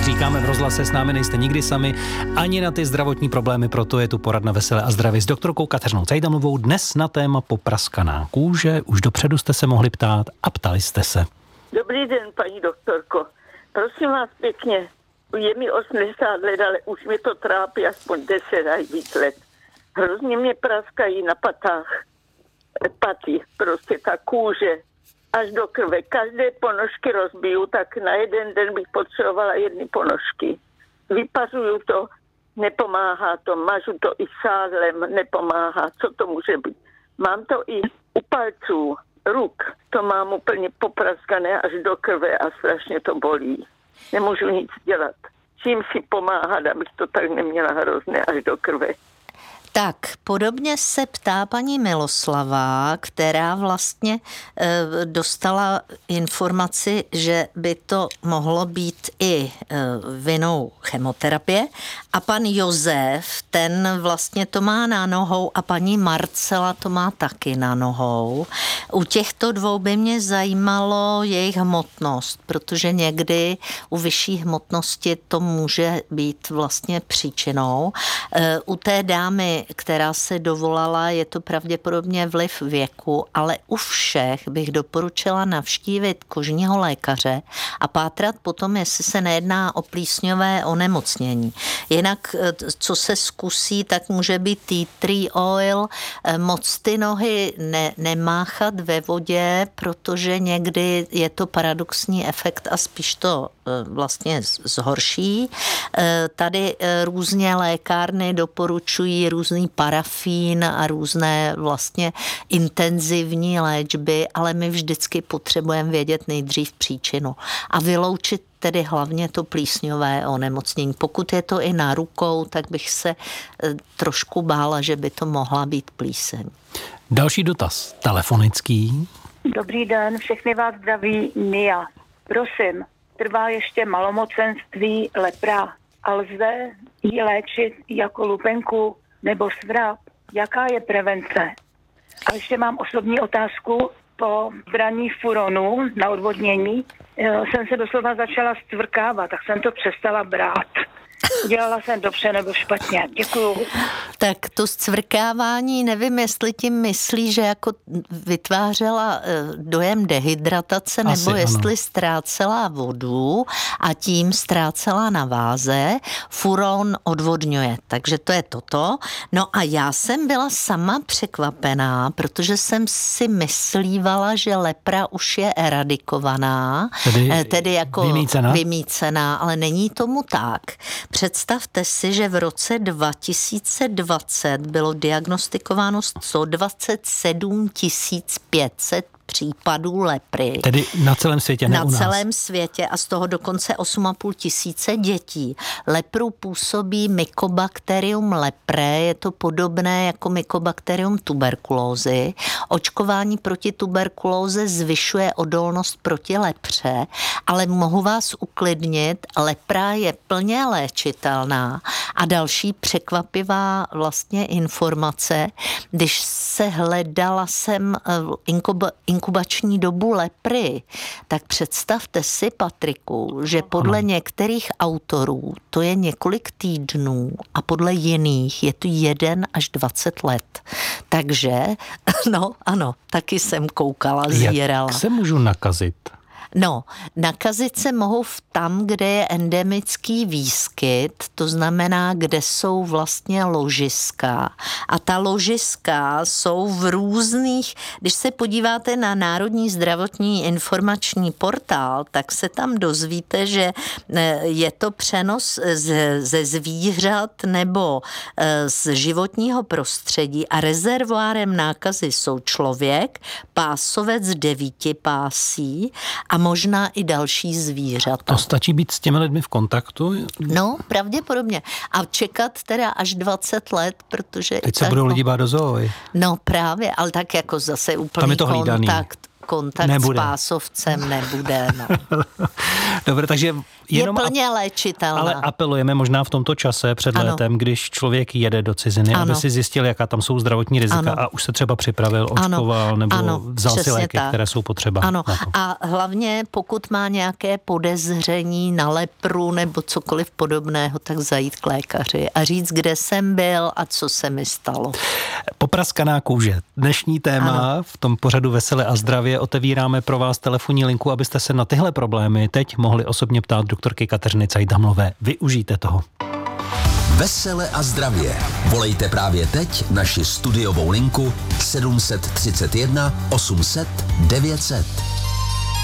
říkáme v rozhlase, s námi nejste nikdy sami, ani na ty zdravotní problémy, proto je tu poradna Veselé a zdraví s doktorkou Kateřinou Cajdamovou. Dnes na téma popraskaná kůže. Už dopředu jste se mohli ptát a ptali jste se. Dobrý den, paní doktorko. Prosím vás pěkně, je mi 80 let, ale už mi to trápí aspoň 10 a víc let. Hrozně mě praskají na patách. Paty, prostě ta kůže až do krve. Každé ponožky rozbiju, tak na jeden den bych potřebovala 1 ponožky. Vypařuju to, nepomáhá to, mažu to i sádlem, nepomáhá. Co to může být? Mám to i u palců, ruk. To mám úplně popraskané až do krve a strašně to bolí. Nemůžu nic dělat. Čím si pomáhat, abych to tak neměla hrozné až do krve. Tak, podobně se ptá paní Miloslava, která vlastně dostala informaci, že by to mohlo být i vinou chemoterapie. A pan Josef, ten vlastně to má na nohou a paní Marcela to má taky na nohou. U těchto dvou by mě zajímalo jejich hmotnost, protože někdy u vyšší hmotnosti to může být vlastně příčinou. U té dámy, která se dovolala, je to pravděpodobně vliv věku, ale u všech bych doporučila navštívit kožního lékaře a pátrat potom, jestli se nejedná o plísňové onemocnění. Jinak, co se zkusí, tak může být tea tree oil, moc ty nohy nemáchat ve vodě, protože někdy je to paradoxní efekt a spíš to vlastně zhorší. Tady různě lékárny doporučují různý parafín a různé vlastně intenzivní léčby, ale my vždycky potřebujeme vědět nejdřív příčinu a vyloučit tedy hlavně to plísňové onemocnění. Pokud je to i na rukou, tak bych se trošku bála, že by to mohla být plíseň. Další dotaz, telefonický. Dobrý den, všechny vás zdraví Nia. Prosím, trvá ještě malomocenství lepra a lze ji léčit jako lupenku nebo svrap? Jaká je prevence? A ještě mám osobní otázku. Po braní furonu na odvodnění jsem se doslova začala stvrkávat, tak jsem to přestala brát. Udělala jsem dobře nebo špatně. Děkuju. Tak to zcvrkávání, nevím, jestli tím myslí, že jako vytvářela dojem dehydratace, nebo asi jestli ano. ztrácela vodu a tím ztrácela na váze. Furon odvodňuje, takže to je toto. No a já jsem byla sama překvapená, protože jsem si myslívala, že lepra už je eradikovaná, tedy jako vymýcená, ale není tomu tak. Představte si, že v roce 2020 bylo diagnostikováno 127 500 případů lepry. Tedy na celém světě, ne u nás. Na celém světě a z toho dokonce 8,5 tisíce dětí. Lepru působí Mycobacterium leprae, je to podobné jako Mycobacterium tuberkulózy. Očkování proti tuberkulóze zvyšuje odolnost proti lepře, ale mohu vás uklidnit, lepra je plně léčitelná a další překvapivá vlastně informace, když se hledala jsem inkubační dobu lepry, tak představte si, Patriku, že podle některých autorů to je několik týdnů a podle jiných je to 1 až 20 let. Takže, no ano, taky jsem koukala, zírala. Jak se můžu nakazit? No, nakazit se mohou tam, kde je endemický výskyt, to znamená, kde jsou vlastně ložiska. A ta ložiska jsou v různých, když se podíváte na Národní zdravotní informační portál, tak se tam dozvíte, že je to přenos ze zvířat nebo z životního prostředí a rezervoárem nákazy jsou člověk, pásovec 9 pásí a možná i další zvířata. To stačí být s těmi lidmi v kontaktu? No, pravděpodobně. A čekat teda až 20 let, protože... Teď se budou lidi bát do zooji. No právě, ale tak jako zase úplný kontakt nebude. S pásovcem nebude. No. Dobře, takže jenom je plně léčitelná. Ale apelujeme možná v tomto čase před létem, když člověk jede do ciziny, aby si zjistil, jaká tam jsou zdravotní rizika a už se třeba připravil, očkoval nebo vzal si léky, které jsou potřeba. Ano, a hlavně pokud má nějaké podezření na lepru nebo cokoliv podobného, tak zajít k lékaři a říct, kde jsem byl a co se mi stalo. Popraskaná kůže. Dnešní téma v tom pořadu Veselé a zdravě. Otevíráme pro vás telefonní linku, abyste se na tyhle problémy teď mohli osobně ptát doktorky Kateřiny Cajdamlové. Využijte toho. Vesele a zdravě. Volejte právě teď naši studiovou linku 731 800 900.